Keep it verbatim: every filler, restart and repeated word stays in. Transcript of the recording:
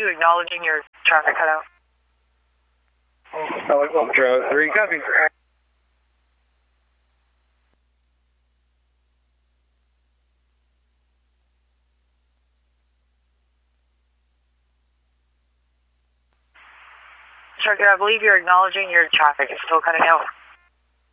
you acknowledging your traffic cutout? Ultra three, copy. Striker, I believe you're acknowledging your traffic is still cutting out.